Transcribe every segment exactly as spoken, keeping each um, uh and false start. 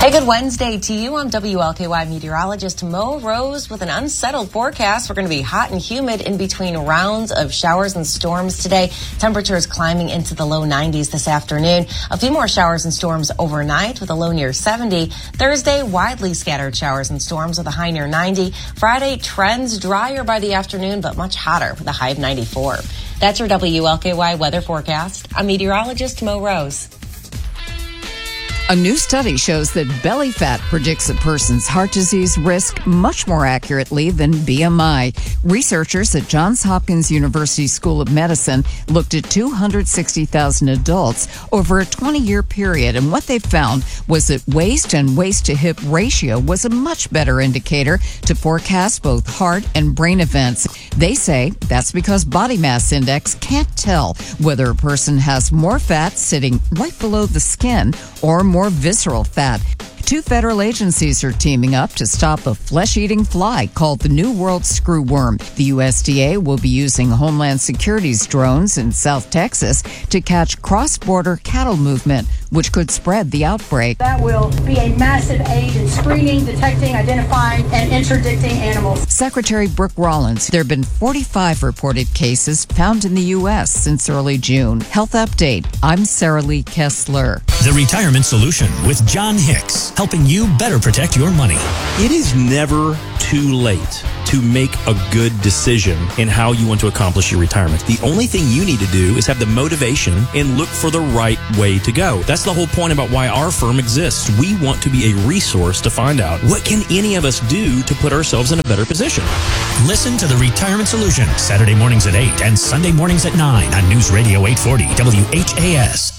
Hey, good Wednesday to you. I'm W L K Y meteorologist Mo Rose with an unsettled forecast. We're going to be hot and humid in between rounds of showers and storms today. Temperatures climbing into the low nineties this afternoon. A few more showers and storms overnight with a low near seventy. Thursday, widely scattered showers and storms with a high near ninety. Friday, trends drier by the afternoon, but much hotter with a high of ninety-four. That's your W L K Y weather forecast. I'm meteorologist Mo Rose. A new study shows that belly fat predicts a person's heart disease risk much more accurately than B M I. Researchers at Johns Hopkins University School of Medicine looked at two hundred sixty thousand adults over a twenty-year period, and what they found was that waist and waist-to-hip ratio was a much better indicator to forecast both heart and brain events. They say that's because body mass index can't tell whether a person has more fat sitting right below the skin or more visceral fat. Two federal agencies are teaming up to stop a flesh-eating fly called the New World screwworm. The U S D A will be using Homeland Security's drones in South Texas to catch cross-border cattle movement, which could spread the outbreak. That will be a massive aid in screening, detecting, identifying, and interdicting animals. Secretary Brooke Rollins, there have been forty-five reported cases found in the U S since early June. Health Update, I'm Sarah Lee Kessler. The Retirement Solution with John Hicks, helping you better protect your money. It is never too late to make a good decision in how you want to accomplish your retirement. The only thing you need to do is have the motivation and look for the right way to go. That's the whole point about why our firm exists. We want to be a resource to find out what can any of us do to put ourselves in a better position. Listen to The Retirement Solution Saturday mornings at eight and Sunday mornings at nine on News Radio eight forty W H A S.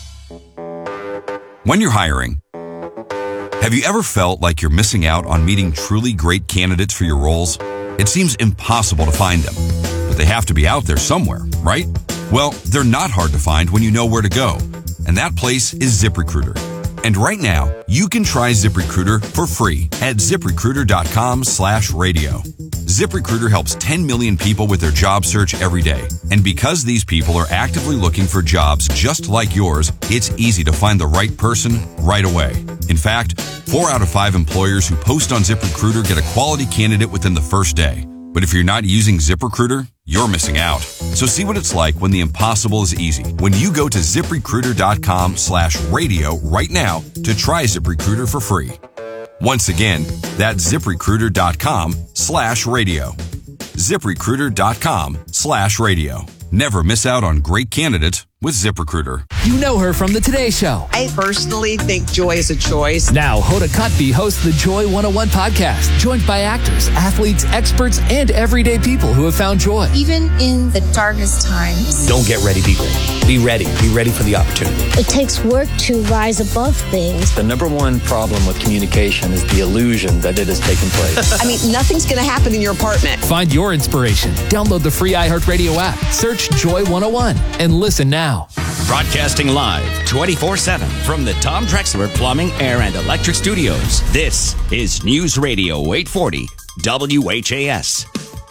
When you're hiring, have you ever felt like you're missing out on meeting truly great candidates for your roles? It seems impossible to find them, but they have to be out there somewhere, right? Well, they're not hard to find when you know where to go, and that place is ZipRecruiter. And right now, you can try ZipRecruiter for free at ZipRecruiter.com slash radio. ZipRecruiter helps ten million people with their job search every day. And because these people are actively looking for jobs just like yours, it's easy to find the right person right away. In fact, four out of five employers who post on ZipRecruiter get a quality candidate within the first day. But if you're not using ZipRecruiter, you're missing out. So see what it's like when the impossible is easy. When you go to ZipRecruiter.com slash radio right now to try ZipRecruiter for free. Once again, that's ZipRecruiter.com slash radio. ZipRecruiter.com slash radio. Never miss out on great candidates with ZipRecruiter. You know her from the Today Show. I personally think joy is a choice. Now, Hoda Kotb hosts the Joy one oh one podcast, joined by actors, athletes, experts, and everyday people who have found joy. Even in the darkest times. Don't get ready, people. Be ready. Be ready for the opportunity. It takes work to rise above things. The number one problem with communication is the illusion that it has taken place. I mean, nothing's going to happen in your apartment. Find your inspiration. Download the free iHeartRadio app. Search Joy one oh one and listen now. Broadcasting live twenty-four seven from the Tom Drexler Plumbing, Air, and Electric Studios. This is News Radio eight forty W H A S.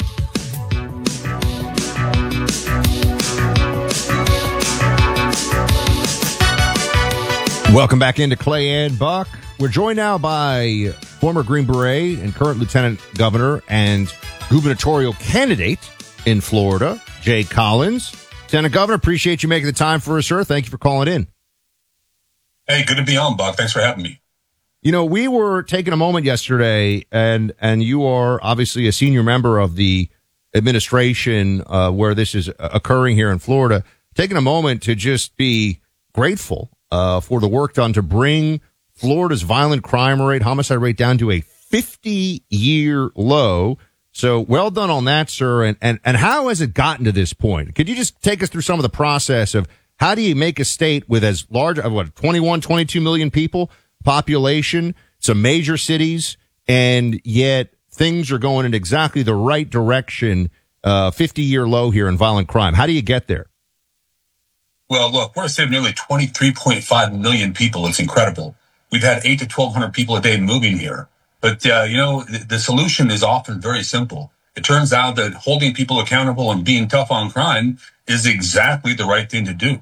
Welcome back into Clay and Buck. We're joined now by former Green Beret and current Lieutenant Governor and gubernatorial candidate in Florida, Jay Collins. Lieutenant Governor, appreciate you making the time for us, sir. Thank you for calling in. Hey, good to be on, Buck. Thanks for having me. You know, we were taking a moment yesterday, and and you are obviously a senior member of the administration uh, where this is occurring here in Florida, taking a moment to just be grateful uh, for the work done to bring Florida's violent crime rate, homicide rate down to a fifty-year low. So well done on that, sir. And, and, and how has it gotten to this point? Could you just take us through some of the process of how do you make a state with as large of what, twenty-one, twenty-two million people population, some major cities, and yet things are going in exactly the right direction, uh, fifty-year low here in violent crime. How do you get there? Well, look, we're a state of nearly twenty-three point five million people. It's incredible. We've had eight to twelve hundred people a day moving here. But, uh, you know, the, the solution is often very simple. It turns out that holding people accountable and being tough on crime is exactly the right thing to do.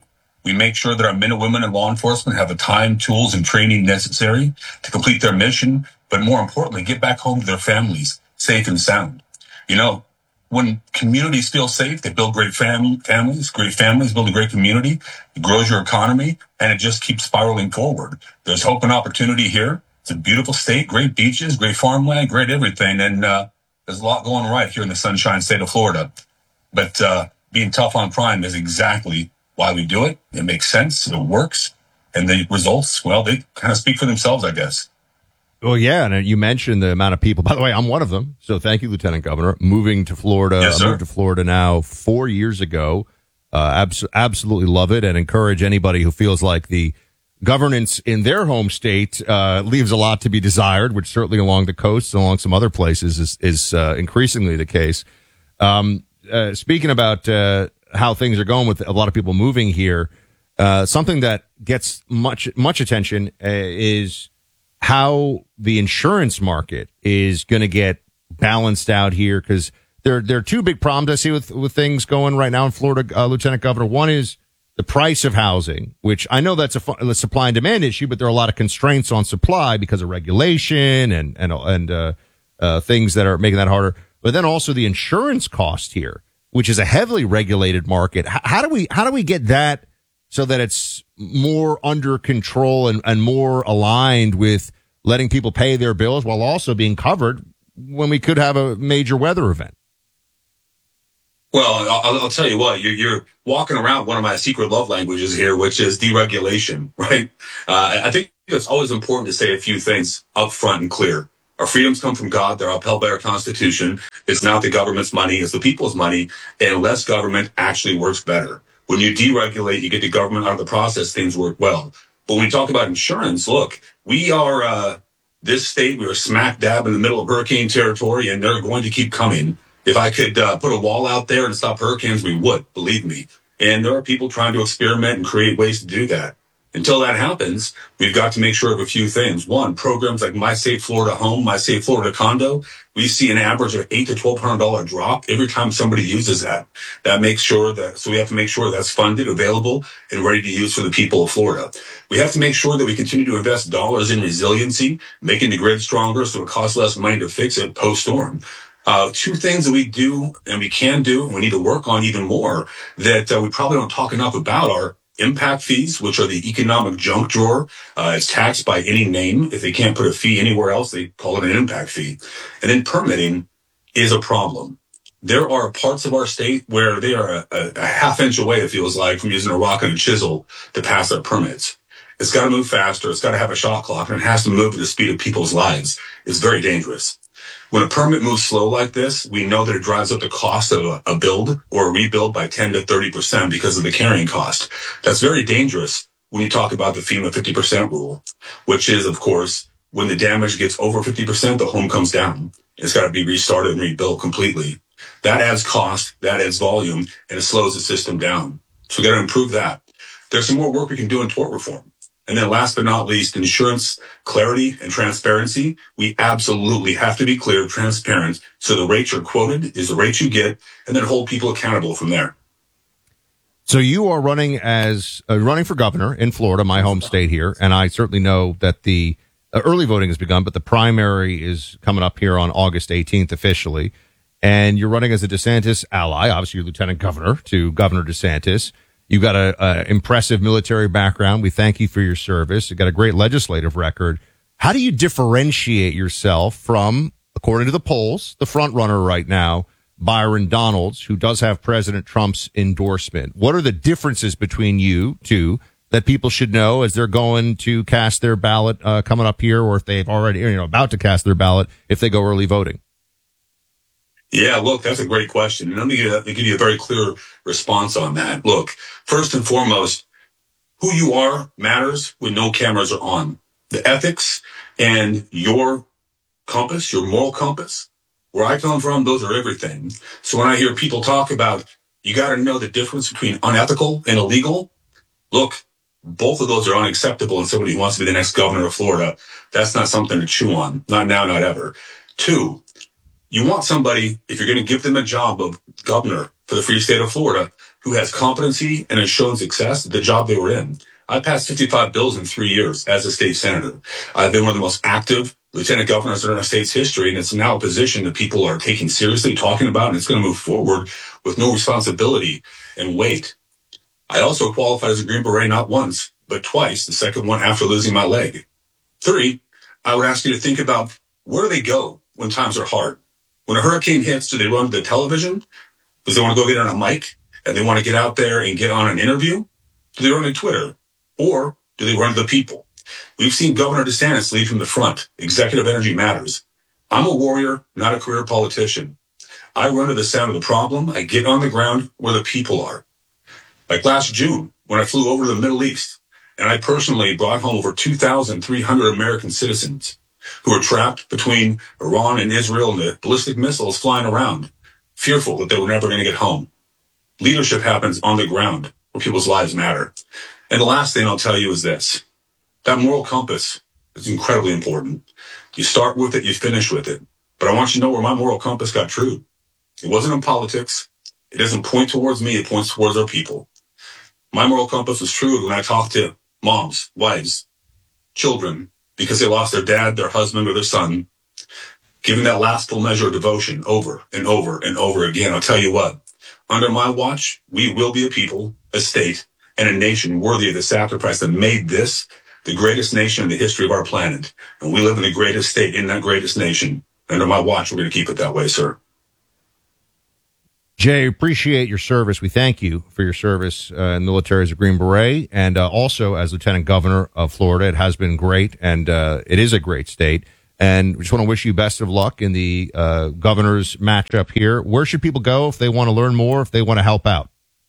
We make sure that our men and women in law enforcement have the time, tools, and training necessary to complete their mission, but more importantly, get back home to their families safe and sound. You know, when communities feel safe, they build great fam- families, great families build a great community, it grows your economy, and it just keeps spiraling forward. There's hope and opportunity here. It's a beautiful state, great beaches, great farmland, great everything, and uh, there's a lot going right here in the Sunshine State of Florida. But uh, being tough on crime is exactly why we do it. It makes sense. It works. And the results, well, they kind of speak for themselves, I guess. Well, yeah, and you mentioned the amount of people. By the way, I'm one of them. So thank you, Lieutenant Governor. Moving to Florida. Yes, sir. I moved to Florida now four years ago. Uh, abs- absolutely love it and encourage anybody who feels like the governance in their home state uh, leaves a lot to be desired, which certainly along the coast and along some other places is, is uh, increasingly the case. Um, uh, speaking about uh, how things are going with a lot of people moving here, uh, something that gets much much attention uh, is how the insurance market is going to get balanced out here, because there there are two big problems I see with with things going right now in Florida, uh, Lieutenant Governor. One is the price of housing, which I know that's a, a supply and demand issue, but there are a lot of constraints on supply because of regulation and and and uh, uh, things that are making that harder. But then also the insurance cost here, which is a heavily regulated market. H- how do we how do we get that so that it's more under control and, and more aligned with letting people pay their bills while also being covered when we could have a major weather event? Well, I'll, I'll tell you what, you're, you're walking around one of my secret love languages here, which is deregulation, right? Uh, I think it's always important to say a few things up front and clear. Our freedoms come from God. They're upheld by our Constitution. It's not the government's money. It's the people's money. And less government actually works better. When you deregulate, you get the government out of the process, things work well. But when we talk about insurance, look, we are uh, this state. We are smack dab in the middle of hurricane territory, and they're going to keep coming. If I could uh, put a wall out there and stop hurricanes, we would, believe me. And there are people trying to experiment and create ways to do that. Until that happens, we've got to make sure of a few things. One, programs like My Safe Florida Home, My Safe Florida Condo, we see an average of eight to twelve hundred dollar drop every time somebody uses that. That makes sure that, so we have to make sure that's funded, available, and ready to use for the people of Florida. We have to make sure that we continue to invest dollars in resiliency, making the grid stronger so it costs less money to fix it post-storm. Uh, two things that we do and we can do, and we need to work on even more, that uh, we probably don't talk enough about are impact fees, which are the economic junk drawer. Uh, it's taxed by any name. If they can't put a fee anywhere else, they call it an impact fee. And then permitting is a problem. There are parts of our state where they are a, a, a half inch away, it feels like, from using a rock and a chisel to pass their permits. It's got to move faster. It's got to have a shot clock, and it has to move at the speed of people's lives. It's very dangerous. When a permit moves slow like this, we know that it drives up the cost of a, a build or a rebuild by ten to thirty percent because of the carrying cost. That's very dangerous when you talk about the FEMA fifty percent rule, which is, of course, when the damage gets over fifty percent, the home comes down. It's got to be restarted and rebuilt completely. That adds cost, that adds volume, and it slows the system down. So we got to improve that. There's some more work we can do in tort reform. And then last but not least, insurance clarity and transparency. We absolutely have to be clear, transparent, so the rate you're quoted is the rate you get, and then hold people accountable from there. So you are running as uh, running for governor in Florida, my home state here, and I certainly know that the uh, early voting has begun, but the primary is coming up here on August eighteenth officially. And you're running as a DeSantis ally, obviously you're lieutenant governor to Governor DeSantis. You've got a, a impressive military background. We thank you for your service. You've got a great legislative record. How do you differentiate yourself from, according to the polls, the front runner right now, Byron Donalds, who does have President Trump's endorsement? What are the differences between you two that people should know as they're going to cast their ballot uh, coming up here, or if they've already, you know, about to cast their ballot if they go early voting? Yeah, look, that's a great question. And let me give, let me give you a very clear response on that. Look, first and foremost, who you are matters when no cameras are on. The ethics and your compass, your moral compass, where I come from, those are everything. So when I hear people talk about, you got to know the difference between unethical and illegal, look, both of those are unacceptable in somebody who wants to be the next governor of Florida. That's not something to chew on. Not now, not ever. Two, you want somebody, if you're going to give them a job of governor for the free state of Florida, who has competency and has shown success at the job they were in. I passed fifty-five bills in three years as a state senator. I've been one of the most active lieutenant governors in our state's history, and it's now a position that people are taking seriously, talking about, and it's going to move forward with no responsibility and weight. I also qualified as a Green Beret not once, but twice, the second one after losing my leg. Three, I would ask you to think about where do they go when times are hard? When a hurricane hits, do they run to the television? Because they want to go get on a mic and they want to get out there and get on an interview? Do they run to Twitter? Or do they run to the people? We've seen Governor DeSantis lead from the front. Executive energy matters. I'm a warrior, not a career politician. I run to the sound of the problem. I get on the ground where the people are. Like last June, when I flew over to the Middle East, and I personally brought home over two thousand three hundred American citizens who are trapped between Iran and Israel and the ballistic missiles flying around, fearful that they were never going to get home. Leadership happens on the ground where people's lives matter. And the last thing I'll tell you is this. That moral compass is incredibly important. You start with it, you finish with it. But I want you to know where my moral compass got true. It wasn't in politics. It doesn't point towards me, it points towards our people. My moral compass was true when I talked to moms, wives, children, because they lost their dad, their husband, or their son, giving that last full measure of devotion over and over and over again. I'll tell you what, under my watch, we will be a people, a state, and a nation worthy of the sacrifice that made this the greatest nation in the history of our planet. And we live in the greatest state in that greatest nation. Under my watch, we're going to keep it that way, sir. Jay, appreciate your service. We thank you for your service uh, in the military as a Green Beret and uh, also as Lieutenant Governor of Florida. It has been great, and uh, it is a great state. And we just want to wish you best of luck in the uh, governor's matchup here. Where should people go if they want to learn more, if they want to help out?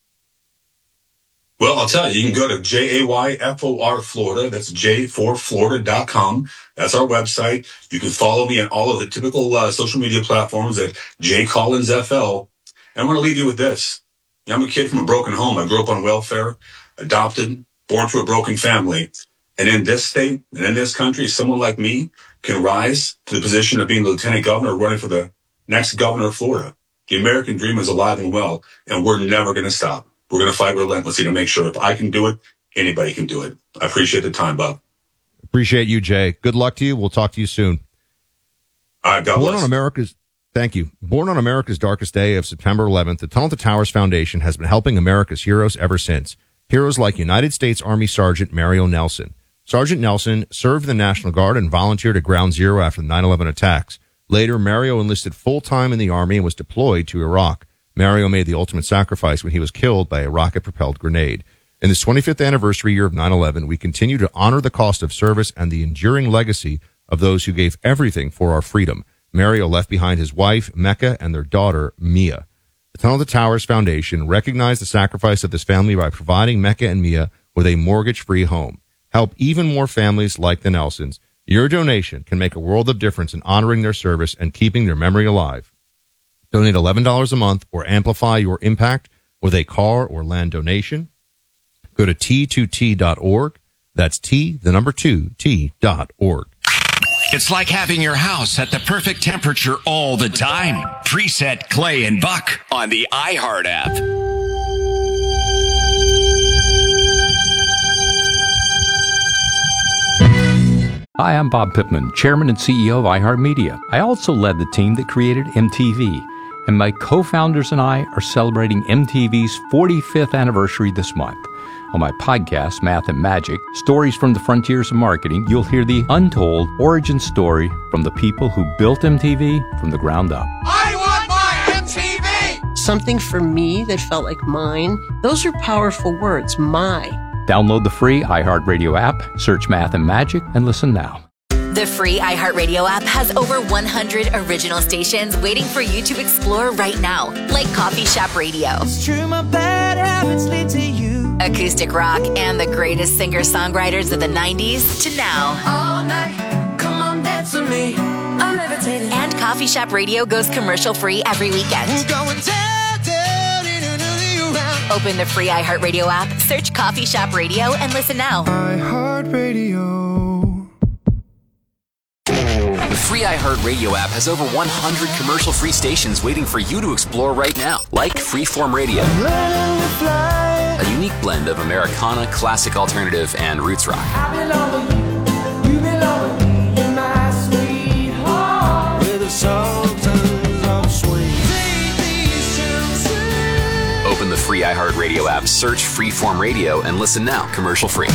Well, I'll tell you, you can go to J A Y F O R Florida. That's J four Florida dot com. That's our website. You can follow me on all of the typical uh, social media platforms at J Collins F L. And I'm going to leave you with this. I'm a kid from a broken home. I grew up on welfare, adopted, born to a broken family. And in this state and in this country, someone like me can rise to the position of being the lieutenant governor running for the next governor of Florida. The American dream is alive and well, and we're never going to stop. We're going to fight relentlessly to make sure if I can do it, anybody can do it. I appreciate the time, Bob. Appreciate you, Jay. Good luck to you. We'll talk to you soon. All right, God Born bless. on America's, thank you. Born on America's darkest day of September eleventh, the Tunnel to Towers Foundation has been helping America's heroes ever since. Heroes like United States Army Sergeant Mario Nelson. Sergeant Nelson served in the National Guard and volunteered at Ground Zero after the nine eleven attacks. Later, Mario enlisted full-time in the Army and was deployed to Iraq. Mario made the ultimate sacrifice when he was killed by a rocket-propelled grenade. In this twenty-fifth anniversary year of nine eleven, we continue to honor the cost of service and the enduring legacy of those who gave everything for our freedom. Mario left behind his wife, Mecca, and their daughter, Mia. The Tunnel to Towers Foundation recognized the sacrifice of this family by providing Mecca and Mia with a mortgage-free home. Help even more families like the Nelsons. Your donation can make a world of difference in honoring their service and keeping their memory alive. Donate eleven dollars a month or amplify your impact with a car or land donation. Go to T two T dot org. That's T, the number two, T dot org. It's like having your house at the perfect temperature all the time. Preset Clay and Buck on the iHeart app. Hi, I'm Bob Pittman, Chairman and C E O of iHeartMedia. I also led the team that created M T V, and my co-founders and I are celebrating M T V's forty-fifth anniversary this month. On my podcast, Math and Magic, Stories from the Frontiers of Marketing, you'll hear the untold origin story from the people who built M T V from the ground up. I want my M T V! Something for me that felt like mine. Those are powerful words, my. Download the free iHeartRadio app, search Math and Magic, and listen now. The free iHeartRadio app has over one hundred original stations waiting for you to explore right now, like Coffee Shop Radio, It's true, my bad habits lead to you. Acoustic Rock, and the greatest singer-songwriters of the nineties to now. All night, come on, dance with me. I'm levitating. And Coffee Shop Radio goes commercial-free every weekend. We're going down, down, in another round. Open the free iHeartRadio app, search Coffee Shop Radio, and listen now. iHeartRadio. The free iHeartRadio app has over one hundred commercial-free stations waiting for you to explore right now, like Freeform Radio, a unique blend of Americana, classic alternative, and roots rock. Open the free iHeartRadio app, search Freeform Radio, and listen now, commercial-free.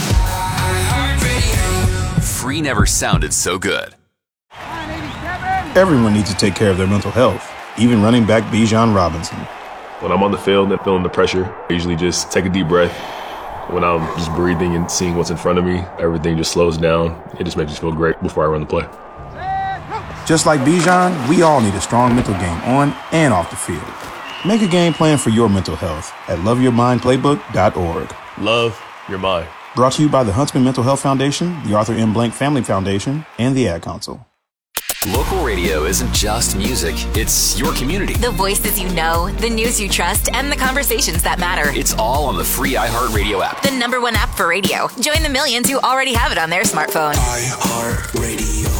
Free never sounded so good. Everyone needs to take care of their mental health, even running back Bijan Robinson. When I'm on the field and feeling the pressure, I usually just take a deep breath. When I'm just breathing and seeing what's in front of me, everything just slows down. It just makes me feel great before I run the play. Just like Bijan, we all need a strong mental game on and off the field. Make a game plan for your mental health at love your mind playbook dot org. Love your mind. Brought to you by the Huntsman Mental Health Foundation, the Arthur M. Blank Family Foundation, and the Ad Council. Local radio isn't just music, it's your community. The voices you know, the news you trust, and the conversations that matter. It's all on the free iHeartRadio app. The number one app for radio. Join the millions who already have it on their smartphone. iHeartRadio.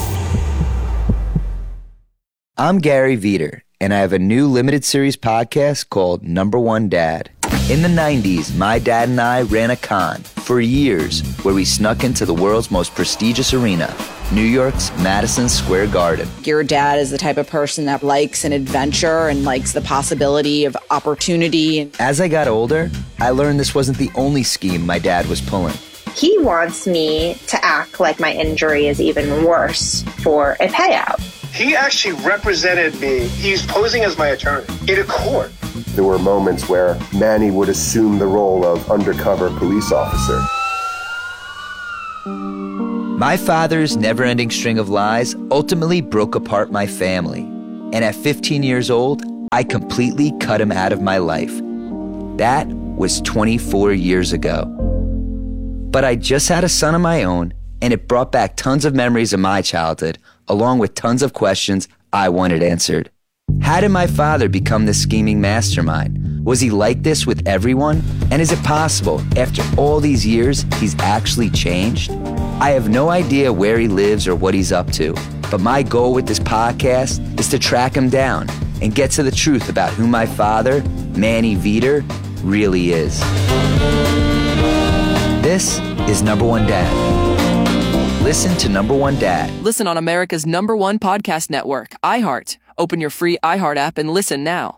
I'm Gary Veter, and I have a new limited series podcast called Number One Dad. In the nineties, my dad and I ran a con for years where we snuck into the world's most prestigious arena, New York's Madison Square Garden. Your dad is the type of person that likes an adventure and likes the possibility of opportunity. As I got older, I learned this wasn't the only scheme my dad was pulling. He wants me to act like my injury is even worse for a payout. He actually represented me. He's posing as my attorney in a court. There were moments where Manny would assume the role of undercover police officer. My father's never-ending string of lies ultimately broke apart my family. And at fifteen years old, I completely cut him out of my life. That was twenty-four years ago. But I just had a son of my own, and it brought back tons of memories of my childhood, along with tons of questions I wanted answered. How did my father become this scheming mastermind? Was he like this with everyone? And is it possible, after all these years, he's actually changed? I have no idea where he lives or what he's up to, but my goal with this podcast is to track him down and get to the truth about who my father, Manny Veter, really is. This is Number One Dad. Listen to Number One Dad. Listen on America's number one podcast network, iHeart. Open your free iHeart app and listen now.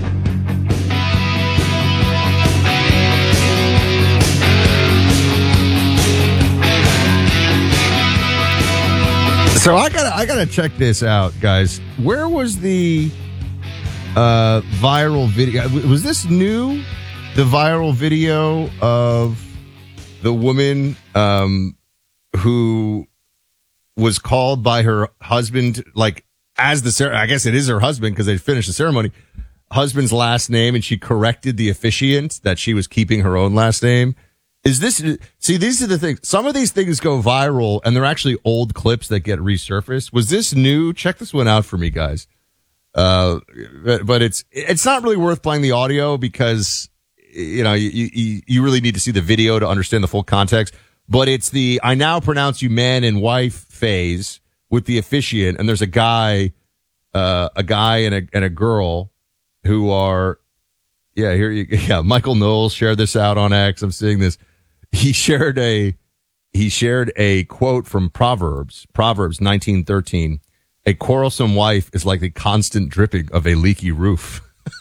So I gotta, I gotta check this out, guys. Where was the uh, viral video? Was this new? The viral video of the woman um, who was called by her husband, like as the, I guess it is her husband because they finished the ceremony, husband's last name, and she corrected the officiant that she was keeping her own last name. Is this, see, these are the things, some of these things go viral and they're actually old clips that get resurfaced. Was this new? Check this one out for me, guys. Uh, but it's, it's not really worth playing the audio because, you know, you, you, you really need to see the video to understand the full context. But it's the, I now pronounce you man and wife phase with the officiant. And there's a guy, uh, a guy and a, and a girl who are, yeah, here you, yeah, Michael Knowles shared this out on X. I'm seeing this. He shared a, he shared a quote from Proverbs, Proverbs nineteen thirteen. A quarrelsome wife is like the constant dripping of a leaky roof.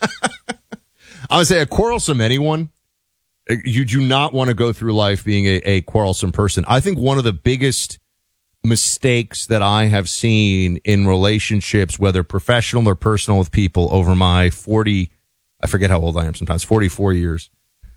I would say a quarrelsome anyone, you do not want to go through life being a, a quarrelsome person. I think one of the biggest mistakes that I have seen in relationships, whether professional or personal with people over my forty, I forget how old I am sometimes, forty-four years,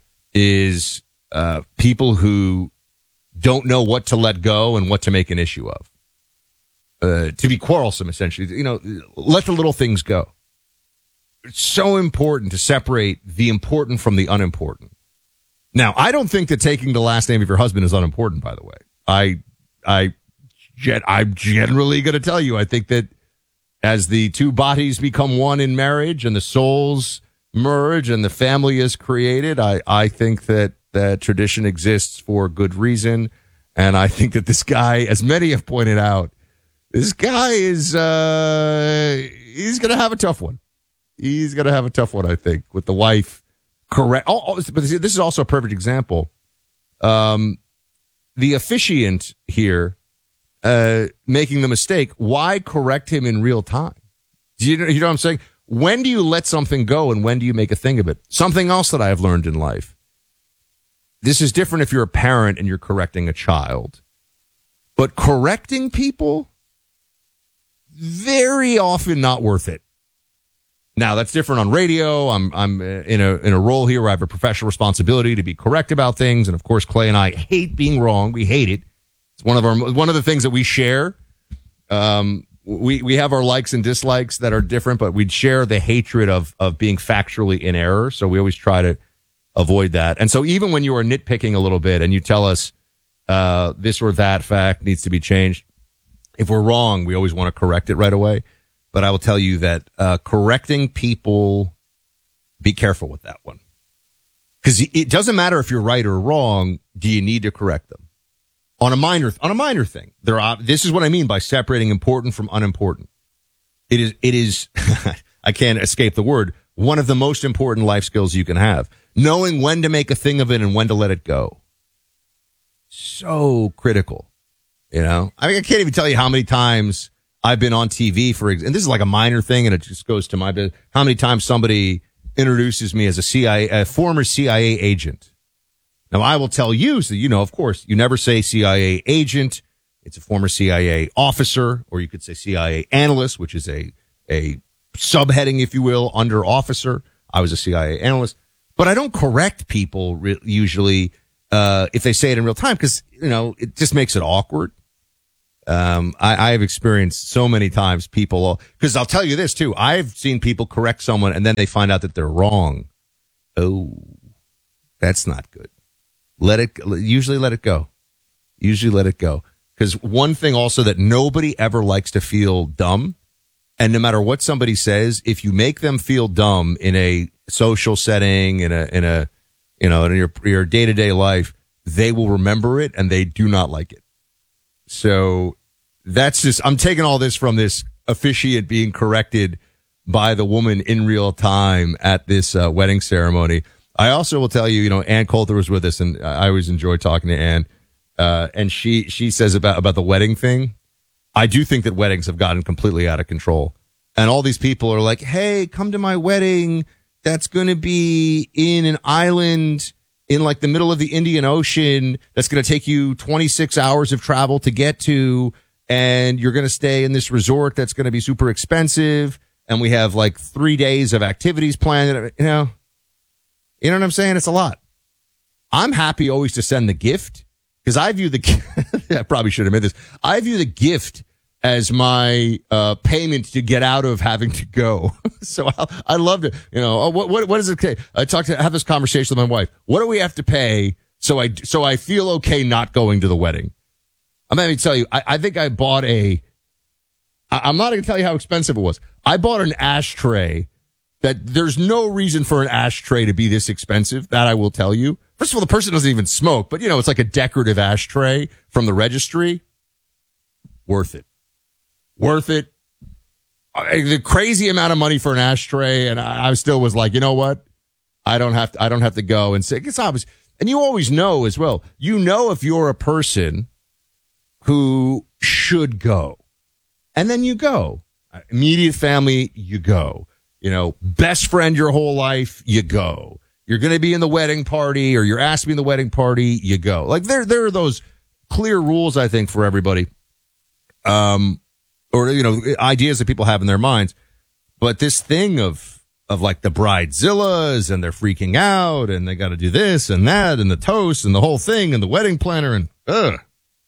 is uh, people who don't know what to let go and what to make an issue of. Uh, to be quarrelsome, essentially. You know, let the little things go. It's so important to separate the important from the unimportant. Now, I don't think that taking the last name of your husband is unimportant, by the way. I, I, I'm generally going to tell you, I think that as the two bodies become one in marriage and the souls merge and the family is created, I, I think that that tradition exists for good reason. And I think that this guy, as many have pointed out, This guy is, uh, he's going to have a tough one. He's going to have a tough one, I think, with the wife. Correct. Oh, oh, but this is also a perfect example. Um, the officiant here, uh, making the mistake. Why correct him in real time? Do you know, you know what I'm saying? When do you let something go and when do you make a thing of it? Something else that I have learned in life. This is different if you're a parent and you're correcting a child. But correcting people, very often not worth it. Now, that's different on radio. I'm I'm in a in a role here where I have a professional responsibility to be correct about things. And, of course, Clay and I hate being wrong. We hate it. It's one of our one of the things that we share. Um, we we have our likes and dislikes that are different, but we'd share the hatred of of being factually in error. So we always try to avoid that. And so even when you are nitpicking a little bit and you tell us uh, this or that fact needs to be changed, if we're wrong, we always want to correct it right away. But I will tell you that uh, correcting people, be careful with that one. Because it doesn't matter if you're right or wrong. Do you need to correct them? On a minor, on a minor thing. There are, this is what I mean by separating important from unimportant. It is, it is, I can't escape the word, one of the most important life skills you can have. Knowing when to make a thing of it and when to let it go. So critical. You know, I mean, I can't even tell you how many times I've been on T V for, and this is like a minor thing, and it just goes to my business. How many times somebody introduces me as a C I A, a former C I A agent. Now, I will tell you, so you know, of course, you never say C I A agent. It's a former C I A officer, or you could say C I A analyst, which is a a subheading, if you will, under officer. I was a C I A analyst, but I don't correct people re- usually uh, if they say it in real time because you know it just makes it awkward. Um, I, I have experienced so many times people, because I'll tell you this too. I've seen people correct someone and then they find out that they're wrong. Oh, that's not good. Let it, usually let it go. Usually let it go. Because one thing also that nobody ever likes to feel dumb. And no matter what somebody says, if you make them feel dumb in a social setting, in a, in a, you know, in your, your day-to-day life, they will remember it and they do not like it. So that's just, I'm taking all this from this officiant being corrected by the woman in real time at this uh, wedding ceremony. I also will tell you, you know, Ann Coulter was with us, and I always enjoy talking to Ann. Uh, and she, she says about, about the wedding thing. I do think that weddings have gotten completely out of control. And all these people are like, hey, come to my wedding. That's going to be in an island in like the middle of the Indian Ocean. That's going to take you twenty-six hours of travel to get to. And you're going to stay in this resort that's going to be super expensive. And we have like three days of activities planned. You know, you know what I'm saying? It's a lot. I'm happy always to send the gift because I view the, I probably should have made this. I view the gift as my uh, payment to get out of having to go. So I, I love to, you know, oh, what, what, what is it? Okay? I talk to, have this conversation with my wife. What do we have to pay? So I, so I feel okay not going to the wedding. I'm going to tell you, I, I think I bought a, I, I'm not going to tell you how expensive it was. I bought an ashtray that there's no reason for an ashtray to be this expensive. That I will tell you. First of all, the person doesn't even smoke, but you know, it's like a decorative ashtray from the registry. Worth it. Worth it. The crazy amount of money for an ashtray, and I, I still was like, you know what? I don't have to. I don't have to go and say. It's obvious, and you always know as well. You know if you're a person who should go, and then you go. Immediate family, you go. You know, best friend your whole life, you go. You're going to be in the wedding party, or you're asked to be in the wedding party, you go. Like there, there are those clear rules, I think, for everybody. Um. Or, you know, ideas that people have in their minds. But this thing of, of like the bridezillas and they're freaking out and they got to do this and that and the toast and the whole thing and the wedding planner and, ugh.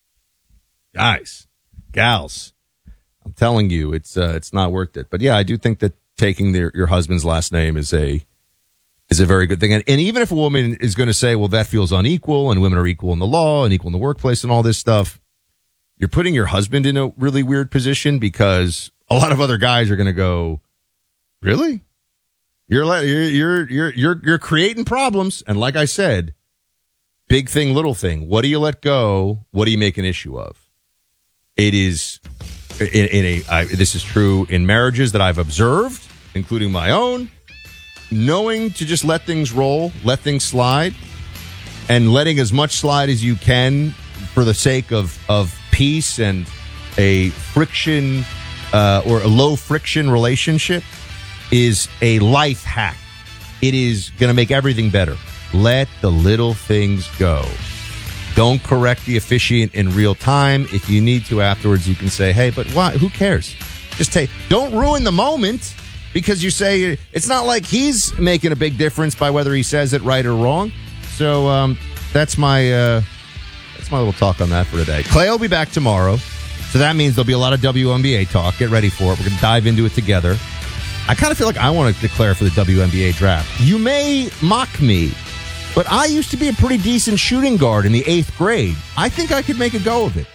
Guys, gals, I'm telling you, it's, uh, it's not worth it. But yeah, I do think that taking their, your husband's last name is a, is a very good thing. And, and even if a woman is going to say, well, that feels unequal and women are equal in the law and equal in the workplace and all this stuff, you're putting your husband in a really weird position because a lot of other guys are going to go, really? You're, you're, you're, you're, you're, you're creating problems. And like I said, big thing, little thing. What do you let go? What do you make an issue of? It is, in, in a, I, this is true in marriages that I've observed, including my own, knowing to just let things roll, let things slide, and letting as much slide as you can for the sake of, of peace and a friction uh, or a low friction relationship is a life hack. It is going to make everything better. Let the little things go. Don't correct the officiant in real time. If you need to afterwards, you can say, hey, but why? Who cares? Just take, don't ruin the moment because you say it's not like he's making a big difference by whether he says it right or wrong. So um, that's my uh, that's my little talk on that for today. Clay will be back tomorrow. So that means there'll be a lot of W N B A talk. Get ready for it. We're going to dive into it together. I kind of feel like I want to declare for the W N B A draft. You may mock me, but I used to be a pretty decent shooting guard in the eighth grade. I think I could make a go of it.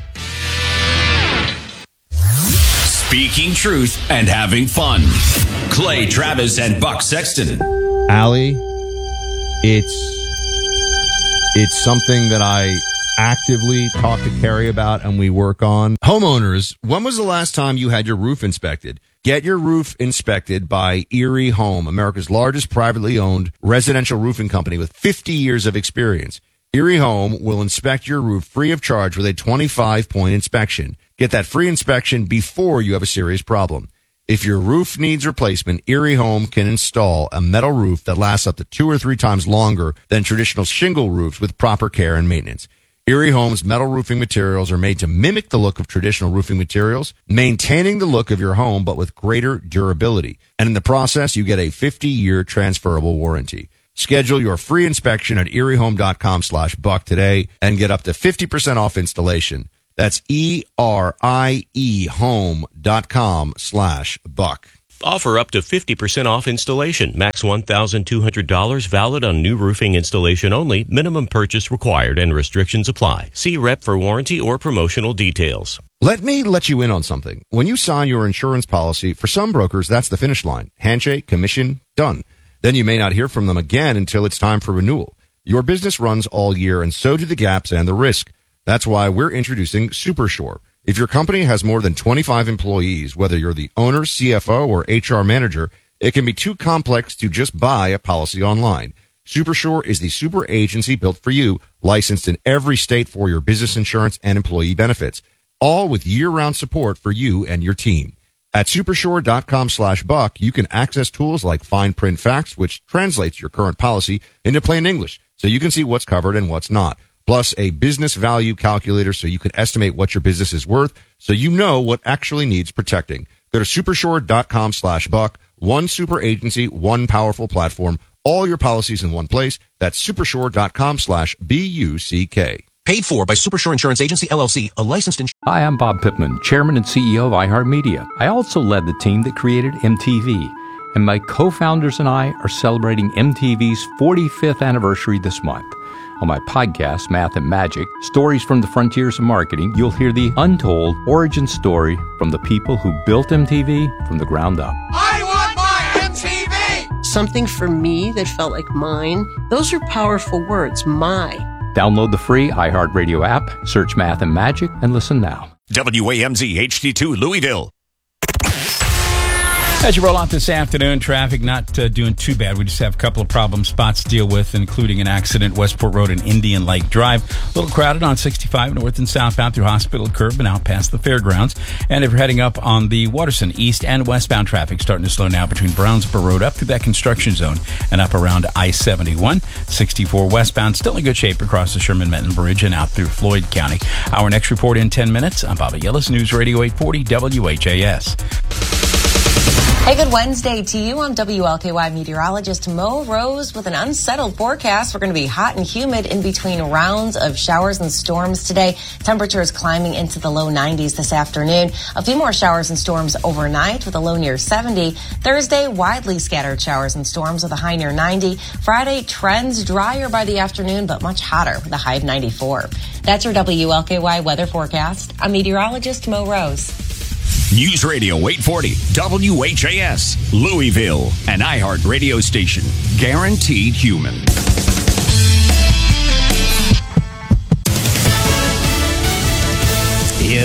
Speaking truth and having fun. Clay Travis and Buck Sexton. Allie, it's it's something that I actively talk to Carrie about and we work on. Homeowners, when was the last time you had your roof inspected? Get your roof inspected by Erie Home, America's largest privately owned residential roofing company with fifty years of experience. Erie Home will inspect your roof free of charge with a twenty-five point inspection. Get that free inspection before you have a serious problem. If your roof needs replacement, Erie Home can install a metal roof that lasts up to two or three times longer than traditional shingle roofs with proper care and maintenance. Erie Home's metal roofing materials are made to mimic the look of traditional roofing materials, maintaining the look of your home but with greater durability. And in the process, you get a fifty-year transferable warranty. Schedule your free inspection at eriehome.com slash buck today and get up to fifty percent off installation. That's E-R-I-E home.com slash buck. Offer up to fifty percent off installation. Max one thousand two hundred dollars. Valid on new roofing installation only. Minimum purchase required and restrictions apply. See rep for warranty or promotional details. Let me let you in on something. When you sign your insurance policy, for some brokers, that's the finish line. Handshake, commission, done. Then you may not hear from them again until it's time for renewal. Your business runs all year, and so do the gaps and the risk. That's why we're introducing SuperSure. If your company has more than twenty-five employees, whether you're the owner, C F O, or H R manager, it can be too complex to just buy a policy online. SuperSure is the super agency built for you, licensed in every state for your business insurance and employee benefits, all with year-round support for you and your team. At supersure.com slash buck, you can access tools like Fine Print Facts, which translates your current policy into plain English, so you can see what's covered and what's not. Plus a business value calculator so you can estimate what your business is worth so you know what actually needs protecting. Go to supersure.com slash buck. One super agency, one powerful platform, all your policies in one place. That's supersure.com slash B-U-C-K. Paid for by Supersure Insurance Agency, L L C, a licensed insurance. Hi, I'm Bob Pittman, Chairman and C E O of iHeartMedia. I also led the team that created M T V. And my co-founders and I are celebrating M T V's forty-fifth anniversary this month. On my podcast, Math and Magic, Stories from the Frontiers of Marketing, you'll hear the untold origin story from the people who built M T V from the ground up. I want my M T V! Something for me that felt like mine. Those are powerful words, my. Download the free iHeartRadio app, search Math and Magic, and listen now. W A M Z H D two Louisville. As you roll out this afternoon, traffic not uh, doing too bad. We just have a couple of problem spots to deal with, including an accident, Westport Road and Indian Lake Drive. A little crowded on sixty-five north and southbound through Hospital Curve and out past the fairgrounds. And if you're heading up on the Waterson, east and westbound traffic starting to slow now between Brownsboro Road up through that construction zone and up around I seventy-one. sixty-four westbound, still in good shape across the Sherman-Menton Bridge and out through Floyd County. Our next report in ten minutes. I'm Bobby Yellis, News Radio eight forty W H A S. Hey, good Wednesday to you. I'm W L K Y meteorologist Mo Rose with an unsettled forecast. We're going to be hot and humid in between rounds of showers and storms today. Temperature is climbing into the low nineties this afternoon. A few more showers and storms overnight with a low near seventy. Thursday, widely scattered showers and storms with a high near ninety. Friday, trends drier by the afternoon, but much hotter with a high of ninety-four. That's your W L K Y weather forecast. I'm meteorologist Mo Rose. News Radio eight forty W H A S, Louisville, an iHeart radio station. Guaranteed human. It's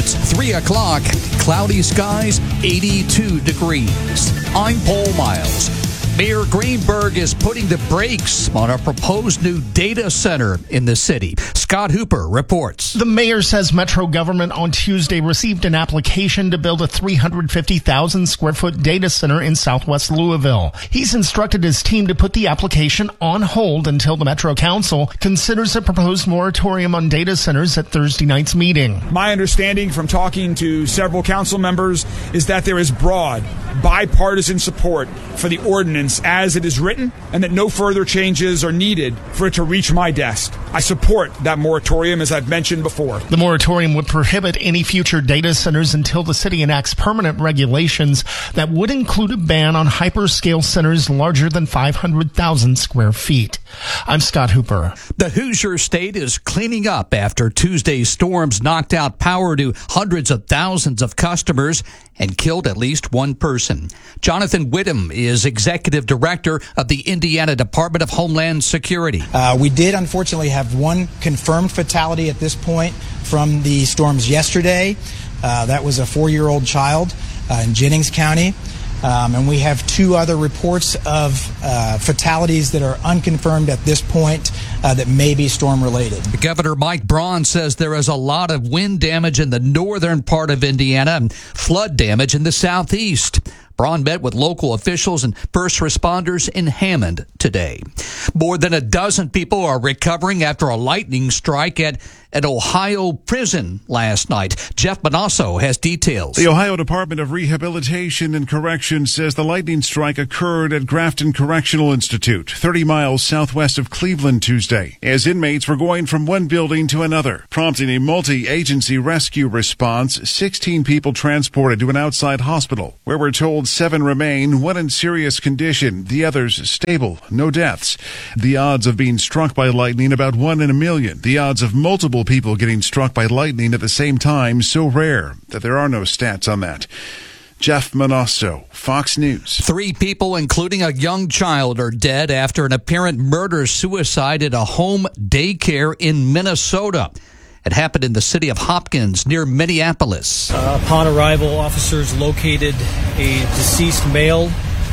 It's three o'clock. Cloudy skies, eighty-two degrees. I'm Paul Miles. Mayor Greenberg is putting the brakes on a proposed new data center in the city. Scott Hooper reports. The mayor says Metro government on Tuesday received an application to build a three hundred fifty thousand square foot data center in southwest Louisville. He's instructed his team to put the application on hold until the Metro Council considers a proposed moratorium on data centers at Thursday night's meeting. My understanding from talking to several council members is that there is broad, bipartisan support for the ordinance as it is written, and that no further changes are needed for it to reach my desk. I support that moratorium, as I've mentioned before. The moratorium would prohibit any future data centers until the city enacts permanent regulations that would include a ban on hyperscale centers larger than five hundred thousand square feet. I'm Scott Hooper. The Hoosier State is cleaning up after Tuesday's storms knocked out power to hundreds of thousands of customers and killed at least one person. Jonathan Whittam is executive director of the Indiana Department of Homeland Security. Uh, we did unfortunately have one confirmed fatality at this point from the storms yesterday. Uh, that was a four-year-old child uh, in Jennings County. Um, and we have two other reports of uh, fatalities that are unconfirmed at this point uh, that may be storm-related. Governor Mike Braun says there is a lot of wind damage in the northern part of Indiana and flood damage in the southeast. Braun met with local officials and first responders in Hammond today. More than a dozen people are recovering after a lightning strike at an Ohio prison last night. Jeff Manasso has details. The Ohio Department of Rehabilitation and Corrections says the lightning strike occurred at Grafton Correctional Institute, thirty miles southwest of Cleveland Tuesday, as inmates were going from one building to another, prompting a multi-agency rescue response. sixteen people transported to an outside hospital, where we're told seven remain, one in serious condition, the others stable, no deaths. The odds of being struck by lightning about one in a million. The odds of multiple people getting struck by lightning at the same time so rare that there are no stats on that. Jeff Manasso, Fox News. Three people, including a young child, are dead after an apparent murder-suicide at a home daycare in Minnesota. It happened in the city of Hopkins near Minneapolis. Uh, upon arrival, officers located a deceased male,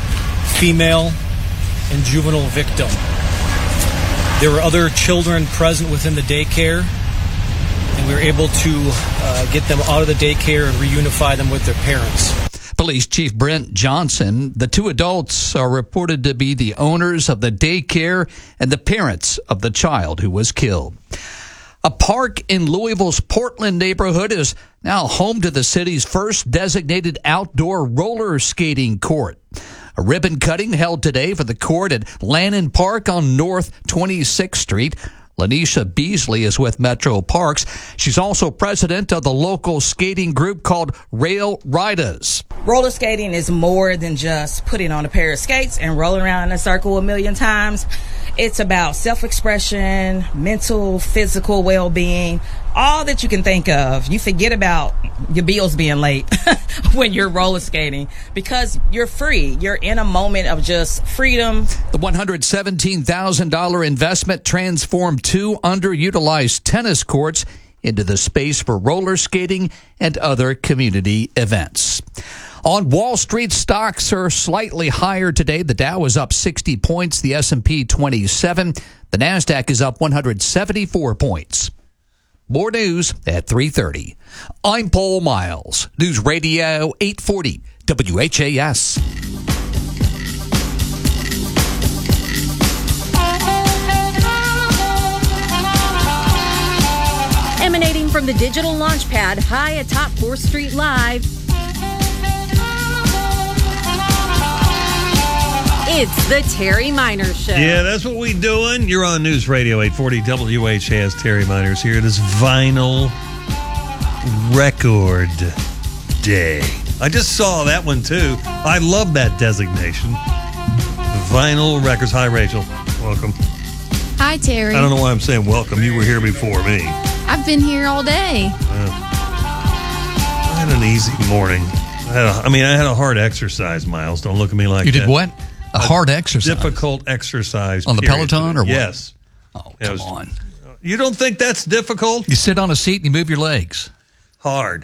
female, and juvenile victim. There were other children present within the daycare, and we were able to uh, get them out of the daycare and reunify them with their parents. Police Chief Brent Johnson, the two adults are reported to be the owners of the daycare and the parents of the child who was killed. A park in Louisville's Portland neighborhood is now home to the city's first designated outdoor roller skating court. A ribbon cutting held today for the court at Lannon Park on North twenty-sixth Street. Lanisha Beasley is with Metro Parks. She's also president of the local skating group called Rail Riders. Roller skating is more than just putting on a pair of skates and rolling around in a circle a million times. It's about self-expression, mental, physical well-being, all that you can think of. You forget about your bills being late when you're roller skating because you're free. You're in a moment of just freedom. The one hundred seventeen thousand dollars investment transformed two underutilized tennis courts into the space for roller skating and other community events. On Wall Street, stocks are slightly higher today. The Dow is up sixty points, the S and P twenty-seven. The NASDAQ is up one hundred seventy-four points. More news at three thirty. I'm Paul Miles, News Radio eight forty W H A S. Emanating from the digital launch pad high atop fourth Street Live, it's the Terry Miners Show. Yeah, that's what we doing. You're on News Radio eight forty W H A S. Terry Miners here. It is Vinyl Record Day. I just saw that one, too. I love that designation. Vinyl Records. Hi, Rachel. Welcome. Hi, Terry. I don't know why I'm saying welcome. You were here before me. I've been here all day. Uh, I had an easy morning. I, had a, I mean, I had a hard exercise, Miles. Don't look at me like You that. did what? A, a hard exercise? Difficult exercise. On the period Peloton today. or what? Yes. Oh, Yeah, come was, on. You don't think that's difficult? You sit on a seat and you move your legs. Hard.